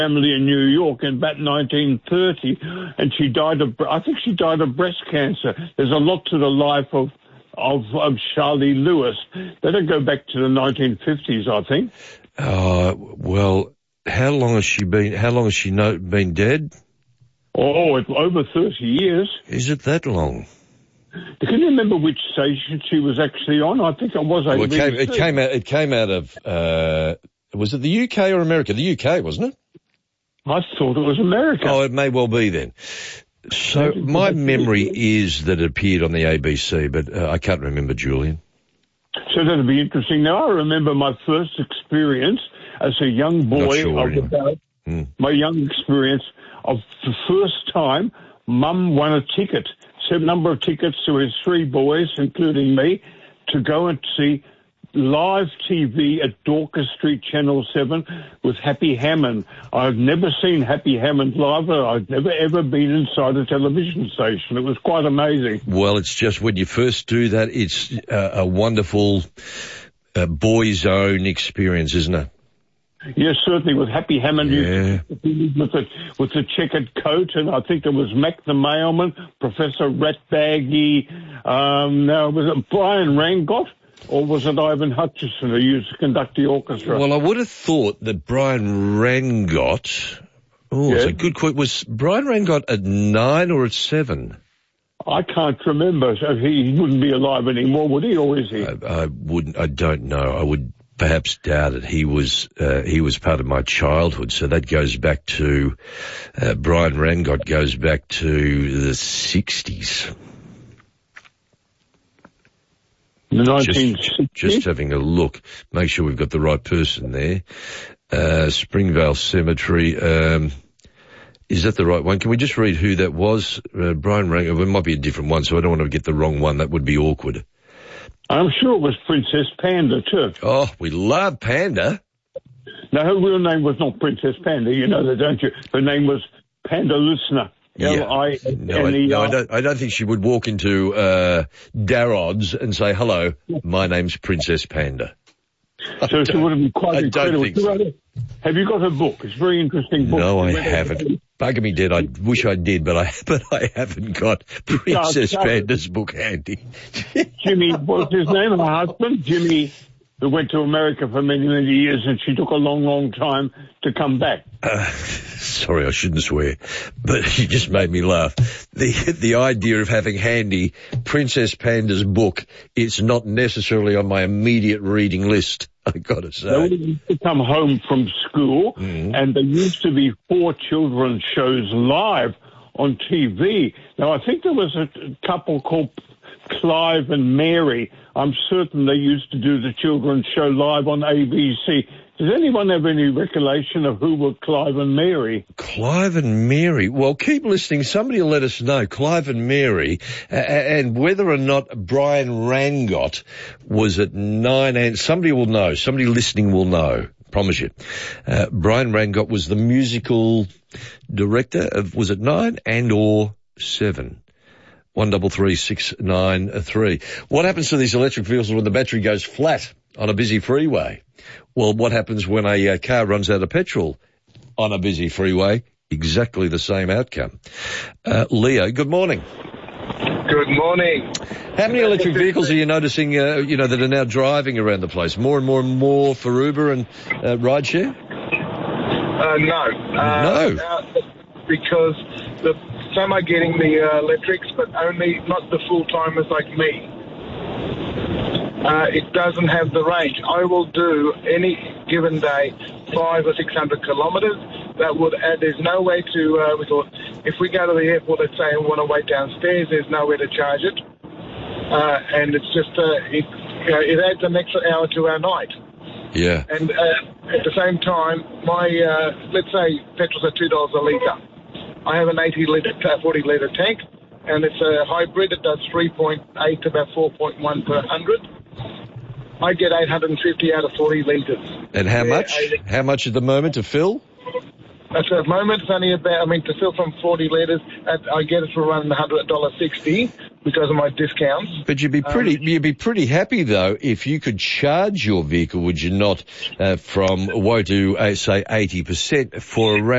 family in New York in about 1930, and I think she died of breast cancer. There's a lot to the life of Charlie Lewis. That'll go back to the 1950s, I think. Well, how long has she been dead? Oh, it's over 30 years. Is it that long? Can you remember which station she was actually on? I think it was ABC. Well, it came out of, was it the UK or America? The UK, wasn't it? I thought it was America. Oh, it may well be then. So my memory is that it appeared on the ABC, but I can't remember, Julian. So that'll be interesting. Now, I remember my first experience as a young boy my young experience of the first time Mum won a ticket, some number of tickets to his three boys, including me, to go and see live TV at Dorcas Street, Channel 7, with Happy Hammond. I've never seen Happy Hammond live. I've never, ever been inside a television station. It was quite amazing. Well, it's just when you first do that, it's a wonderful boy's own experience, isn't it? Yes, certainly, with Happy Hammond, yeah. with the checkered coat, and I think there was Mac the Mailman, Professor Ratbaggy, now was it Brian Rangot? Or was it Ivan Hutchison who used to conduct the orchestra? Well, I would have thought that Brian Rangot... Oh, it's a good question. Was Brian Rangot at 9 or at 7? I can't remember. So he wouldn't be alive anymore, would he, or is he? I don't know. I would perhaps doubt it. He was part of my childhood, so that goes back to... Brian Rangot goes back to the 60s. Just having a look, make sure we've got the right person there. Springvale Cemetery, is that the right one? Can we just read who that was? Brian Rangot, it might be a different one, so I don't want to get the wrong one. That would be awkward. I'm sure it was Princess Panda too. Oh, we love Panda. No, her real name was not Princess Panda, you know that, don't you? Her name was Panda Listener. Yeah. I don't think she would walk into Darrod's and say, hello, my name's Princess Panda. So she would have been quite incredible. Don't think so. Have you got her book? It's a very interesting book. No, I haven't. Bugger me dead. I wish I did, but I haven't got Princess Panda's book handy. Jimmy, what's his name? Her husband? Jimmy, who went to America for many, many years, and she took a long, long time to come back. Sorry, I shouldn't swear, but you just made me laugh. The idea of having handy Princess Panda's book, it's not necessarily on my immediate reading list, I've got to say. They used to come home from school, and there used to be 4 children's shows live on TV. Now, I think there was a couple called Clive and Mary. I'm certain they used to do the children's show live on ABC. Does anyone have any recollection of who were Clive and Mary? Clive and Mary? Well, keep listening. Somebody will let us know. Clive and Mary, and whether or not Brian Rangot was at 9, and somebody will know. Somebody listening will know. Promise you. Brian Rangot was the musical director of, was it 9 and or 7? 133693. What happens to these electric vehicles when the battery goes flat on a busy freeway? Well, what happens when a car runs out of petrol on a busy freeway? Exactly the same outcome. Leo, good morning. Good morning. How many electric vehicles are you noticing, that are now driving around the place? More and more and more for Uber and rideshare? No. Because some are getting the electrics, but only not the full-timers like me. It doesn't have the range. I will do any given day 500 or 600 kilometres. That would add. There's no way to. We thought if we go to the airport, let's say, and want to wait downstairs, there's nowhere to charge it, and it's just it adds an extra hour to our night. Yeah. And at the same time, my let's say petrol's at $2 a litre. I have an 40-litre tank, and it's a hybrid. It does 3.8 to about 4.1 per 100. I get 850 out of 40 litres. And how much? How much at the moment to fill? At the moment, it's only about, to fill from 40 litres, I get it for around $100.60 because of my discounts. But you'd be pretty happy though if you could charge your vehicle, would you not, from woe to say 80% for around